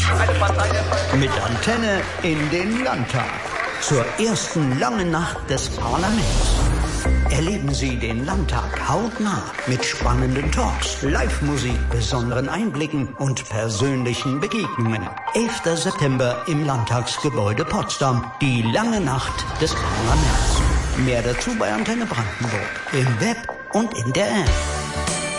Mit Antenne in den Landtag. Zur ersten langen Nacht des Parlaments. Erleben Sie den Landtag hautnah mit spannenden Talks, Live-Musik, besonderen Einblicken und persönlichen Begegnungen. 11. September im Landtagsgebäude Potsdam. Die lange Nacht des Parlaments. Mehr dazu bei Antenne Brandenburg. Im Web und in der App.